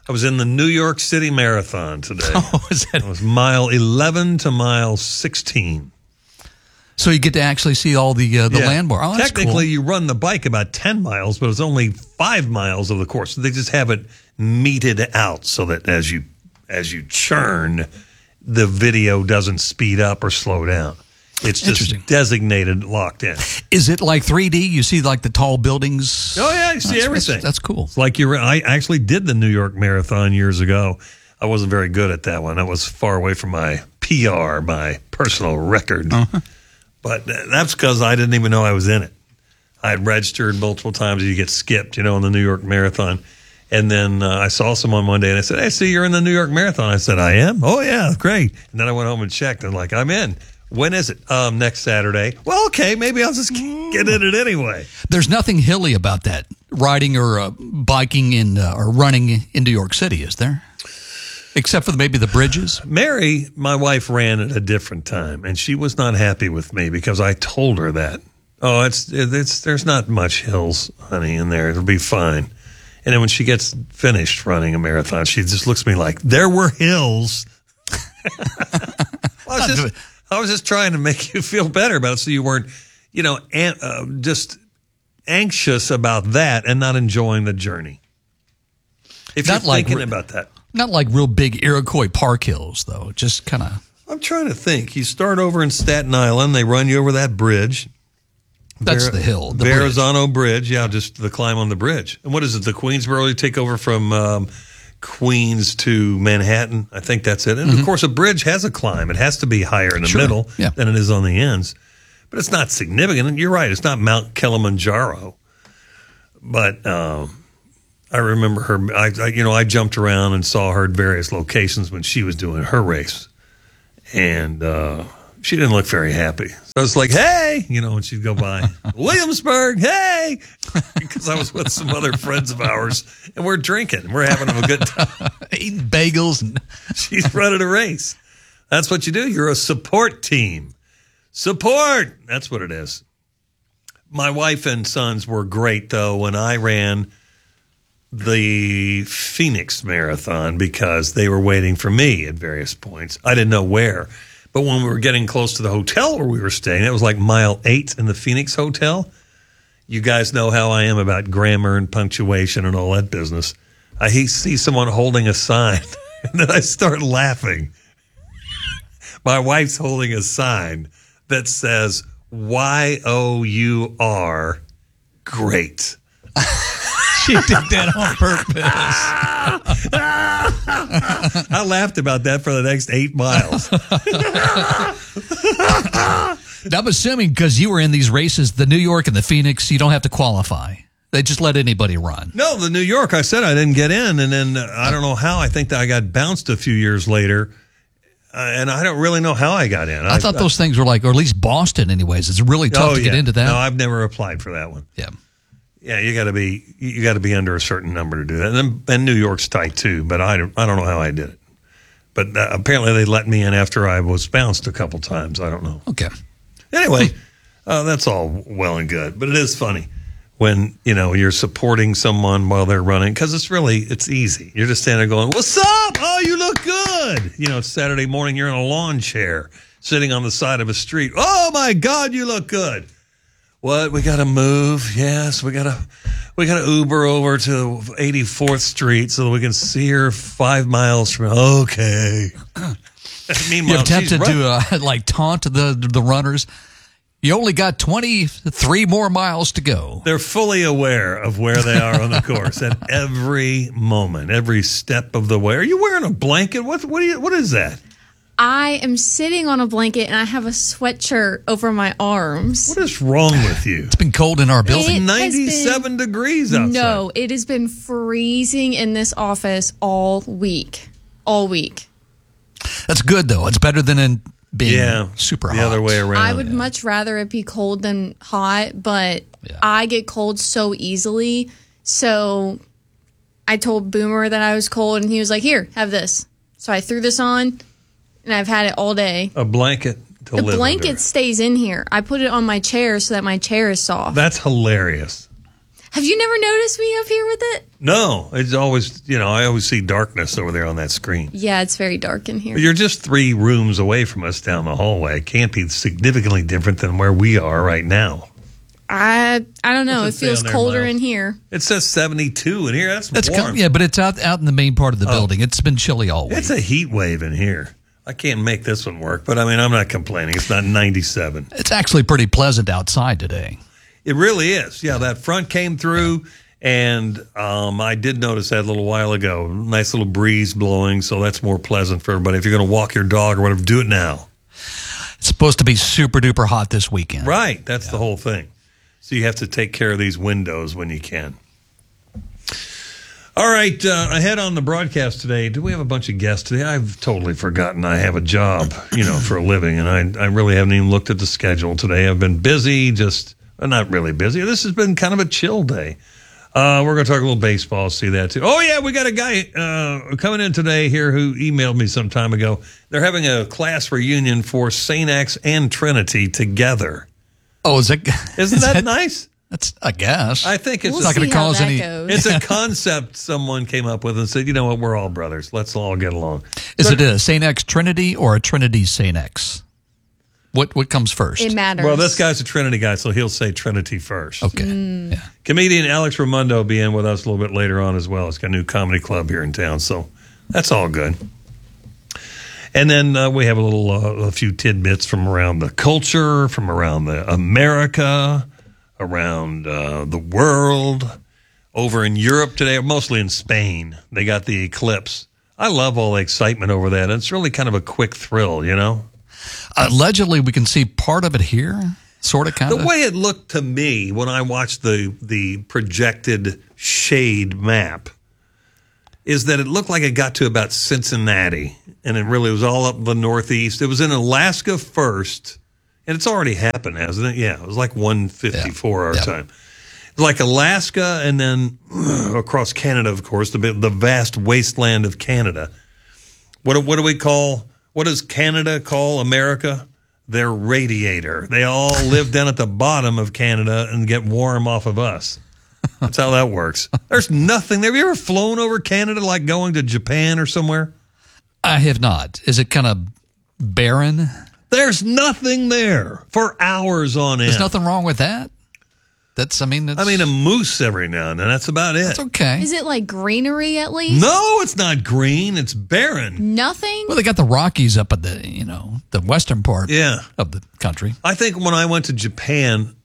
I was in the New York City Marathon today. Oh, is that? It was mile eleven to mile sixteen. So you get to actually see all the uh, the Yeah. landmark. Oh, that's Technically, cool. you run the bike about ten miles, but it's only five miles of the course. They just have it meted out so that as you as you churn, the video doesn't speed up or slow down. It's just designated, locked in. Is it like three D? You see like the tall buildings? Oh, yeah, you see That's- everything. That's cool. It's like you're, I actually did the New York Marathon years ago. I wasn't very good at that one. I was far away from my P R, my personal record. Uh-huh. But that's because I didn't even know I was in it. I had registered multiple times. You get skipped, you know, in the New York Marathon. And then uh, I saw someone one day and I said, "Hey, see, you're in the New York Marathon." I said, "I am?" "Oh, yeah, great." And then I went home and checked and like, "I'm in." "When is it?" Um, next Saturday." "Well, okay, maybe I'll just get in it anyway. There's nothing hilly about that, riding or uh, biking in uh, or running in New York City, is there? Except for the, maybe the bridges? Mary, my wife, ran at a different time, and she was not happy with me because I told her that. "Oh, it's it's there's not much hills, honey, in there. It'll be fine." And then when she gets finished running a marathon, she just looks at me like, "There were hills." I, was just, I was just trying to make you feel better about it so you weren't, you know, an, uh, just anxious about that and not enjoying the journey. If Not you're like thinking re- about that. Not like real big Iroquois Park hills, though. Just kind of. I'm trying to think. You start over in Staten Island. They run you over that bridge. That's Ver- the hill. The Verrazano bridge. Yeah, just the climb on the bridge. And what is it? The Queensboro, you take over from um, Queens to Manhattan. I think that's it. And Mm-hmm. of course, a bridge has a climb. It has to be higher in the Sure. middle Yeah. than it is on the ends. But it's not significant. And you're right. It's not Mount Kilimanjaro. But um, I remember her. I, I, you know, I jumped around and saw her at various locations when she was doing her race, and uh, she didn't look very happy. So I was like, "Hey," you know, and she'd go by Williamsburg, "Hey," because I was with some other friends of ours, and we're drinking, we're having a good time, eating bagels, and she's running a race. That's what you do. You're a support team. Support. That's what it is. My wife and sons were great, though, when I ran the Phoenix Marathon because they were waiting for me at various points. I didn't know where. But when we were getting close to the hotel where we were staying, it was like mile eight in the Phoenix Hotel. You guys know how I am about grammar and punctuation and all that business. I see someone holding a sign, and then I start laughing. My wife's holding a sign that says, Y O U R, great. She did that on purpose. I laughed about that for the next eight miles. I'm assuming because you were in these races, the New York and the Phoenix, you don't have to qualify. They just let anybody run. No, the New York, I said I didn't get in, and then uh, I don't know how. I think that I got bounced a few years later, uh, and I don't really know how I got in. I, I thought those things were like, or at least Boston anyways. It's really tough oh, to yeah. get into that. No, I've never applied for that one. Yeah. Yeah, you got to be you got to be under a certain number to do that. And, then, and New York's tight too, but I don't, I don't know how I did it. But uh, apparently they let me in after I was bounced a couple times. I don't know. Okay. Anyway, uh, that's all well and good, but it is funny when, you know, you're supporting someone while they're running, because it's really, it's easy. You're just standing there going, "What's up? Oh, you look good." You know, it's Saturday morning, you're in a lawn chair sitting on the side of a street. "Oh my God, you look good." "What? We got to move." "Yes, we got to we got to Uber over to eighty-fourth Street so that we can see her five miles from." "Okay." Meanwhile, You're tempted she's to uh, like taunt the the runners. You only got twenty-three more miles to go. They're fully aware of where they are on the course at every moment, every step of the way. Are you wearing a blanket? What what, do you, what is that? I am sitting on a blanket and I have a sweatshirt over my arms. What is wrong with you? It's been cold in our building. It has ninety-seven been- degrees outside. No, it has been freezing in this office all week. All week. That's good though. It's better than in being Yeah, super the hot. other way around. I would much rather it be cold than hot, but I get cold so easily. So I told Boomer that I was cold, and he was like, "Here, have this." So I threw this on, and I've had it all day. A blanket to The live blanket under. stays in here. I put it on my chair so that my chair is soft. That's hilarious. Have you never noticed me up here with it? No, it's always, you know, I always see darkness over there on that screen. Yeah, it's very dark in here. But you're just three rooms away from us down the hallway. It can't be significantly different than where we are right now. I I don't know. It What's it say feels on there, colder Miles? in here. It says seventy-two in here. That's, That's warm. com- yeah, but it's out out in the main part of the building. It's been chilly all week. It's a heat wave in here. I can't make this one work, but I mean, I'm not complaining. It's not ninety-seven. It's actually pretty pleasant outside today. It really is. Yeah, that front came through, and um, I did notice that a little while ago. Nice little breeze blowing, so that's more pleasant for everybody. If you're going to walk your dog or whatever, do it now. It's supposed to be super duper hot this weekend. Right. That's the whole thing. So you have to take care of these windows when you can. All right, uh, ahead on the broadcast today, do we have a bunch of guests today? I've totally forgotten I have a job, you know, for a living, and I, I really haven't even looked at the schedule today. I've been busy, just well, not really busy. This has been kind of a chill day. Uh, we're going to talk a little baseball, see that too. Oh, yeah, we got a guy uh, coming in today here who emailed me some time ago. They're having a class reunion for Saint X and Trinity together. Oh, is that, Isn't is that, that nice? That's, I guess. I think it's We'll not going to cause any. It's a concept someone came up with and said, you know what, we're all brothers. Let's all get along. Is it a Saint X Trinity or a Trinity Saint X? What what comes first? It matters. Well, this guy's a Trinity guy, so he'll say Trinity first. Okay. Mm. Comedian Alex Raimondo will be in with us a little bit later on as well. He's got a new comedy club here in town, so that's all good. And then uh, we have a little, uh, a few tidbits from around the culture, from around the America, around uh, the world. Over in Europe today, mostly in Spain, they got the eclipse. I love all the excitement over that. It's really kind of a quick thrill, you know? Allegedly, we can see part of it here, sort of, kind of. The way it looked to me when I watched the the projected shade map is that it looked like it got to about Cincinnati, and it really was all up the northeast. It was in Alaska first, and it's already happened, hasn't it? Yeah, it was like one fifty-four Yeah. our Yeah. time. Like Alaska, and then across Canada, of course, the the vast wasteland of Canada. What what do we call? What does Canada call America? Their radiator. They all live down at the bottom of Canada and get warm off of us. That's how that works. There's nothing there. Have you ever flown over Canada like going to Japan or somewhere? I have not. Is it kind of barren? There's nothing there for hours on end. There's nothing wrong with that. That's, I mean, that's, I mean, a moose every now and then. That's about it. That's okay. Is it like greenery at least? No, it's not green. It's barren. Nothing? Well, they got the Rockies up at the, you know, the western part Yeah. of the country. I think when I went to Japan,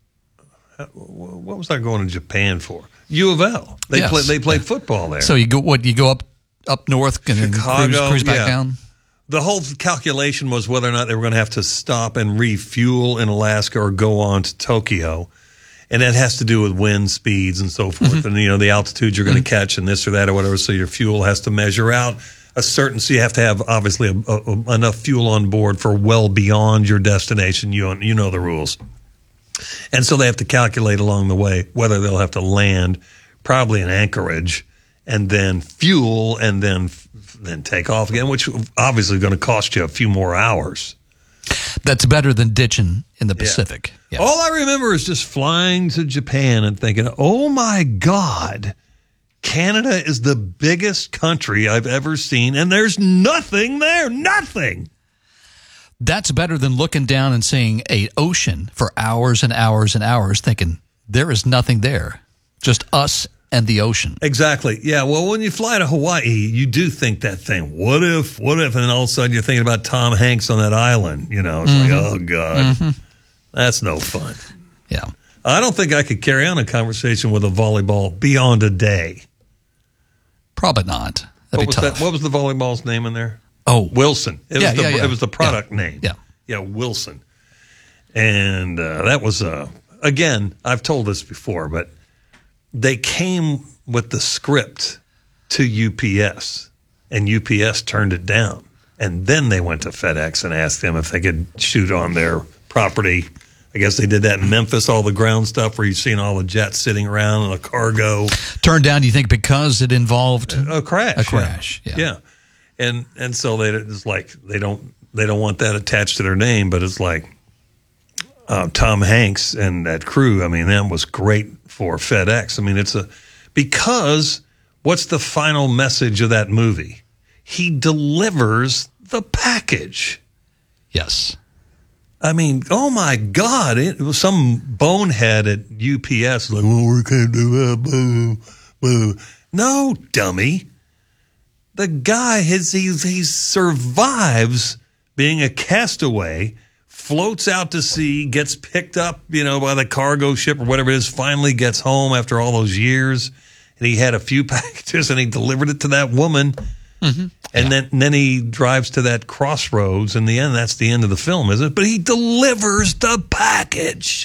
what was I going to Japan for? U of L. They Yes. play. They played football there. So you go, what, you go up up north and then Chicago, cruise, cruise back yeah. down? The whole calculation was whether or not they were going to have to stop and refuel in Alaska or go on to Tokyo. And that has to do with wind speeds and so forth. Mm-hmm. And, you know, the altitude you're going to catch and this or that or whatever. So your fuel has to measure out a certain, so you have to have obviously a, a, enough fuel on board for well beyond your destination. You, you know the rules. And so they have to calculate along the way whether they'll have to land probably in Anchorage and then fuel and then then take off again, which obviously is going to cost you a few more hours. That's better than ditching in the Pacific. Yeah. All I remember is just flying to Japan and thinking, oh my God, Canada is the biggest country I've ever seen, and there's nothing there, nothing. That's better than looking down and seeing a ocean for hours and hours and hours thinking there is nothing there, just us and the ocean. Exactly. Yeah. Well, when you fly to Hawaii, you do think that thing. What if? What if? And then all of a sudden you're thinking about Tom Hanks on that island. You know, it's Mm-hmm. like, oh God, Mhm. that's no fun. Yeah. I don't think I could carry on a conversation with a volleyball beyond a day. Probably not. That'd What be was tough. that? What was the volleyball's name in there? Oh, Wilson. It Yeah, was the, yeah, yeah. It was the product Yeah. name. Yeah. Yeah, Wilson. And uh, that was uh, again. I've told this before, but they came with the script to U P S, and U P S turned it down. And then they went to FedEx and asked them if they could shoot on their property. I guess they did that in Memphis, all the ground stuff where you've seen all the jets sitting around and the cargo. Turned down, do you think, because it involved A crash. A crash, Yeah. yeah. Yeah. And and so they it's like they don't they don't want that attached to their name, but it's like uh, Tom Hanks and that crew. I mean, that was great for FedEx. I mean, it's a because what's the final message of that movie? He delivers the package. Yes. I mean, oh my God! It was some bonehead at U P S like, well, we can't do that. Boo, boo. No, dummy. The guy, his, he, he survives being a castaway, floats out to sea, gets picked up, you know, by the cargo ship or whatever it is, finally gets home after all those years. And he had a few packages and he delivered it to that woman. Mm-hmm. And, yeah. then, and then he drives to that crossroads. In the end, that's the end of the film, isn't it? But he delivers the package.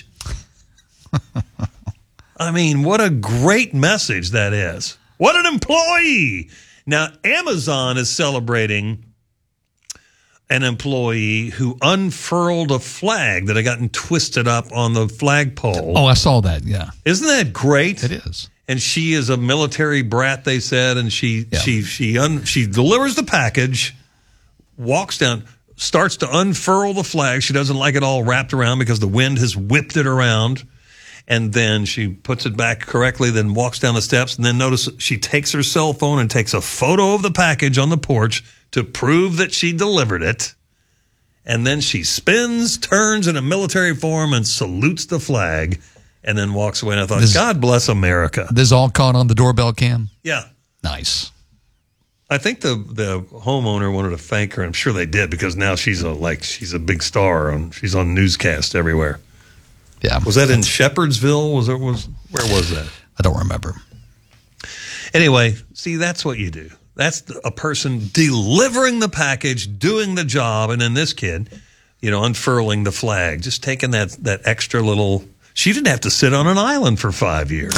I mean, what a great message that is. What an employee. Now, Amazon is celebrating an employee who unfurled a flag that had gotten twisted up on the flagpole. Oh, I saw that, yeah. Isn't that great? It is. And she is a military brat, they said, and she Yeah. she she un, she delivers the package, walks down, starts to unfurl the flag. She doesn't like it all wrapped around because the wind has whipped it around. And then she puts it back correctly, then walks down the steps, and then notice she takes her cell phone and takes a photo of the package on the porch to prove that she delivered it. And then she spins, turns in a military form, and salutes the flag, and then walks away. And I thought, This- God bless America. This is all caught on the doorbell cam? Yeah. Nice. I think the the homeowner wanted to thank her. I'm sure they did because now she's a like she's a big star. On, she's on newscast everywhere. Yeah. Was that in Shepherdsville? Was it was where was that? I don't remember. Anyway, see, that's what you do. That's the, a person delivering the package, doing the job, and then this kid, you know, unfurling the flag, just taking that that extra little. She didn't have to sit on an island for five years.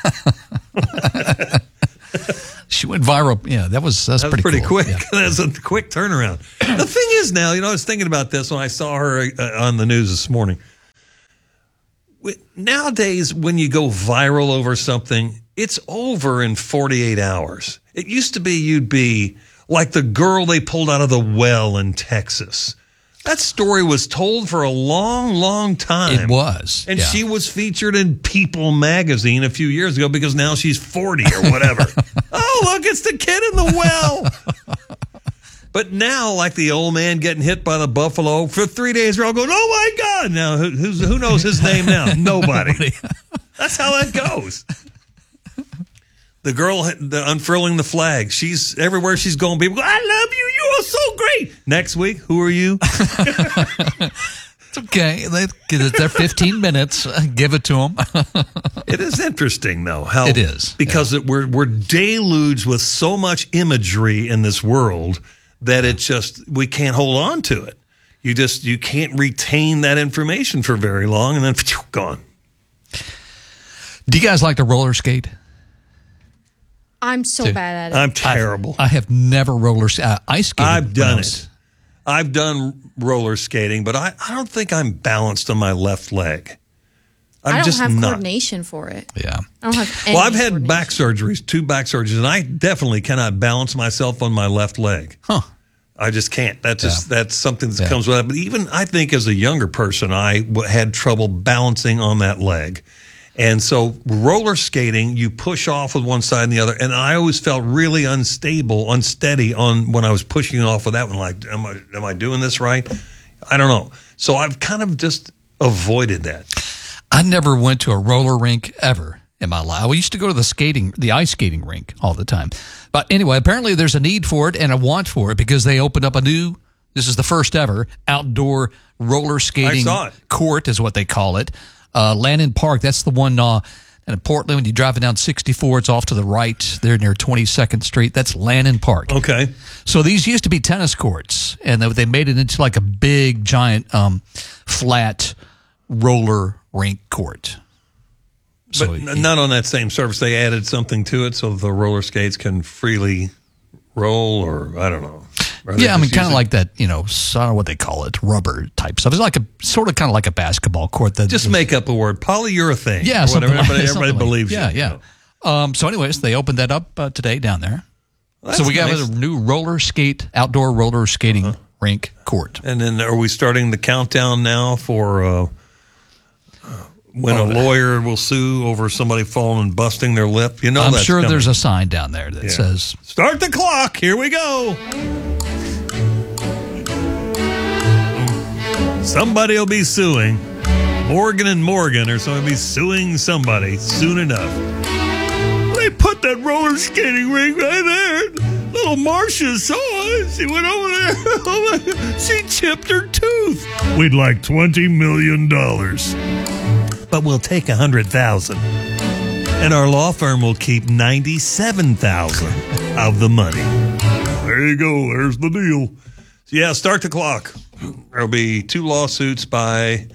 She went viral. Yeah, that was that's That was pretty, pretty cool. quick. Yeah. That's a quick turnaround. The thing is now, you know, I was thinking about this when I saw her uh, on the news this morning. Nowadays, when you go viral over something, it's over in forty-eight hours. It used to be you'd be like the girl they pulled out of the well in Texas. That story was told for a long, long time. It was. And yeah. she was featured in People magazine a few years ago because now she's forty or whatever. Oh, look, it's the kid in the well. But now, like the old man getting hit by the buffalo, for three days we're all going, oh, my God. Now, who, who's, who knows his name now? Nobody. That's how that goes. The girl the unfurling the flag, she's everywhere she's going, people go, I love you. You are so great. Next week, who are you? It's okay. They, they're fifteen minutes. Give it to them. It is interesting, though. How It is, because it, we're we're deluged with so much imagery in this world that it just we can't hold on to it. You just you can't retain that information for very long, and then phew, gone. Do you guys like to roller skate? I'm so Dude, bad at it. I'm terrible. I have never roller uh, ice skated. I've done when I was- it. I've done roller skating, but I, I don't think I'm balanced on my left leg. I'm I don't just have not. coordination for it. Yeah. I don't have any Well, I've had coordination. back surgeries, two back surgeries, and I definitely cannot balance myself on my left leg. Huh. I just can't. That's just that's something that Yeah. comes with it. But even I think as a younger person, I w- had trouble balancing on that leg. And so roller skating, you push off with one side and the other. And I always felt really unstable, unsteady on when I was pushing off with that one. Like, am I, am I doing this right? I don't know. So I've kind of just avoided that. I never went to a roller rink ever in my life. We used to go to the skating, the ice skating rink all the time. But anyway, apparently there's a need for it and a want for it because they opened up a new, this is the first ever, outdoor roller skating saw it. court is what they call it. Uh, Lannon Park, that's the one uh, in Portland. When you're driving down sixty-four, it's off to the right there near twenty-second Street. That's Lannon Park. Okay. So these used to be tennis courts, and they- they made it into like a big, giant, um, flat roller rink court. So But n- not on that same surface. They added something to it so the roller skates can freely roll, or I don't know. Are they yeah, I mean, just kind of using- like that, you know, I don't know what they call it, rubber type stuff. It's like a sort of kind of like a basketball court. That Just make up a word, polyurethane. yeah, or something whatever. like- Everybody, something everybody like- believes Yeah, you. yeah. Um, so, anyways, they opened that up uh, today down there. Well, so we that's got nice. a new roller skate, outdoor roller skating rink court. And then are we starting the countdown now for uh, when Oh, a lawyer will sue over somebody falling and busting their lip. You know, I'm that's sure coming. there's a sign down there that Yeah. says, Start the clock. Here we go. Somebody will be suing. Morgan and Morgan or somebody will be suing somebody soon enough. They put that roller skating rink right there. Little Marcia saw it. She went over there. She chipped her tooth. We'd like twenty million dollars. But we'll take one hundred thousand dollars. And our law firm will keep ninety-seven thousand dollars of the money. There you go. There's the deal. So yeah, start the clock. There'll be two lawsuits by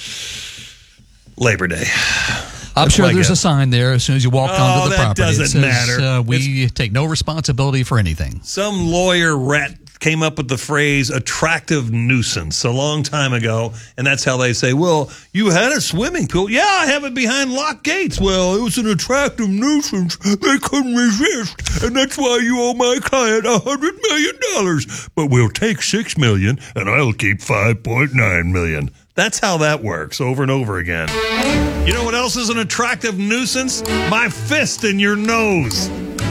Labor Day. I'm That's sure my there's guess. a sign there as soon as you walk Oh, onto the that property. doesn't it says, matter. Uh, we take no responsibility for anything. Some lawyer rat came up with the phrase attractive nuisance a long time ago, and that's how they say, well, you had a swimming pool. Yeah, I have it behind locked gates. Well, it was an attractive nuisance. They couldn't resist, and that's why you owe my client a hundred million dollars. But we'll take six million, and I'll keep five point nine million. That's how that works over and over again. You know what else is an attractive nuisance? My fist in your nose.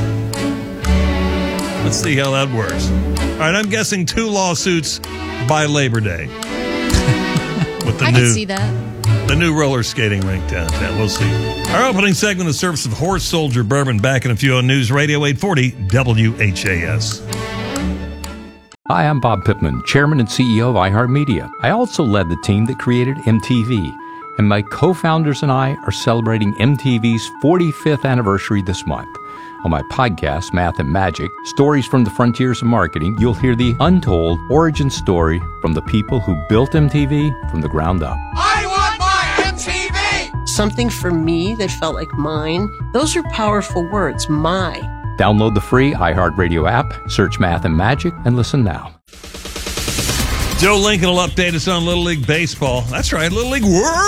Let's see how that works. All right, I'm guessing two lawsuits by Labor Day. With the I new, can see that. The new roller skating rink downtown. We'll see. Our opening segment is service of Horse Soldier Bourbon. Back in a few on News Radio eight forty W H A S. Hi, I'm Bob Pittman, Chairman and C E O of iHeartMedia. I also led the team that created M T V, and my co-founders and I are celebrating M T V's forty-fifth anniversary this month. On my podcast, Math and Magic, Stories from the Frontiers of Marketing, you'll hear the untold origin story from the people who built M T V from the ground up. I want my M T V! Something for me that felt like mine. Those are powerful words, my. Download the free iHeartRadio app, search Math and Magic, and listen now. Joe Lincoln will update us on Little League Baseball. That's right, Little League World